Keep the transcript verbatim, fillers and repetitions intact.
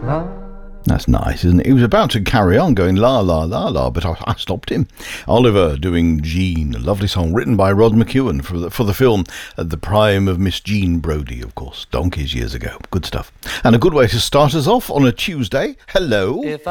That's nice, isn't it? He was about to carry on going la la la la, but I, I stopped him. Oliver doing Jean, a lovely song written by Rod McEwen for the, for the film at the prime of Miss Jean Brodie, of course, donkeys years ago. Good stuff. And a good way to start us off on a Tuesday. Hello. If